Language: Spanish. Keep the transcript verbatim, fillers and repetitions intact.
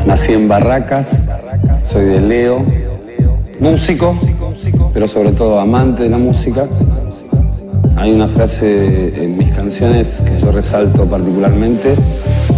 Nací en Barracas, soy de Leo, músico, pero sobre todo amante de la música. Hay una frase en mis canciones que yo resalto particularmente,